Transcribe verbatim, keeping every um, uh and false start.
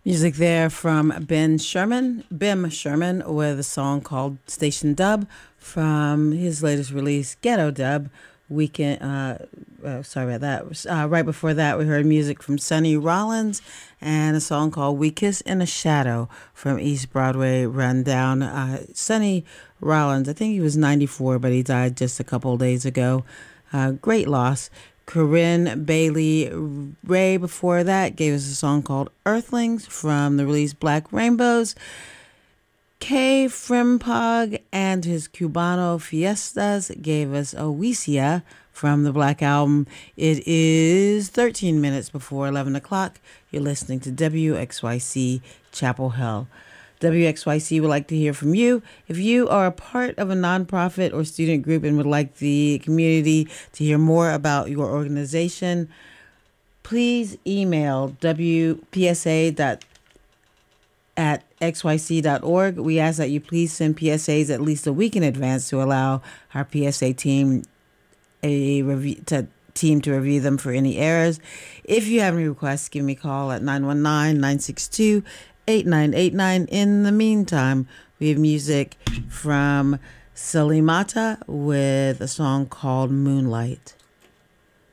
Music there from Ben Sherman, Bim Sherman, with a song called Station Dub from his latest release, Ghetto Dub. Weekend, uh, uh, sorry about that. Uh, right before that, we heard music from Sonny Rollins and a song called We Kiss in a Shadow from East Broadway Rundown. Uh, Sonny Rollins, I think he was ninety-four, but he died just a couple of days ago. Uh, great loss. Corinne Bailey Ray before that gave us a song called Earthlings from the release Black Rainbows. Kay Frimpong and his Cubano Fiestas gave us Oasia from the Black Album. It is thirteen minutes before eleven o'clock. You're listening to W X Y C Chapel Hill. W X Y C would like to hear from you. If you are a part of a nonprofit or student group and would like the community to hear more about your organization, please email W P S A at x y c dot org. We ask that you please send P S As at least a week in advance to allow our P S A team a review to team to review them for any errors. If you have any requests, give me a call at nine one nine, nine six two, eight nine eight nine. In the meantime, we have music from Salimata with a song called Moonlight.